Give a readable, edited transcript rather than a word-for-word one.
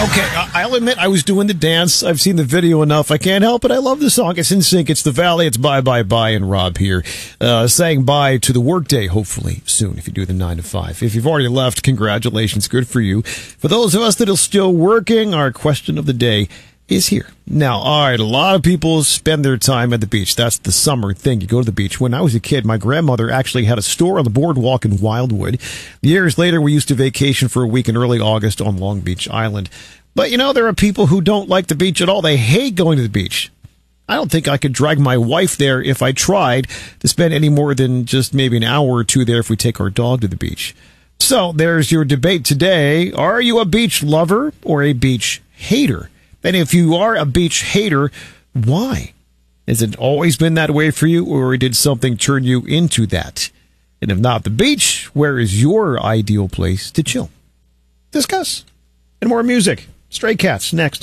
Okay, I'll admit I was doing the dance. I've seen the video enough. I can't help it. I love the song. It's in sync. It's The Valley. It's Bye Bye Bye, and Rob here saying bye to the workday, hopefully soon, if you do the 9 to 5. If you've already left, congratulations. Good for you. For those of us that are still working, our question of the day is here. Now, all right, a lot of people spend their time at the beach. That's the summer thing. You go to the beach. When I was a kid, my grandmother actually had a store on the boardwalk in Wildwood. Years later, we used to vacation for a week in early August on Long Beach Island. But, you know, there are people who don't like the beach at all. They hate going to the beach. I don't think I could drag my wife there if I tried to spend any more than just maybe an hour or two there if we take our dog to the beach. So there's your debate today. Are you a beach lover or a beach hater? And if you are a beach hater, why? Has it always been that way for you, or did something turn you into that? And if not the beach, where is your ideal place to chill? Discuss. And more music. Stray Cats next.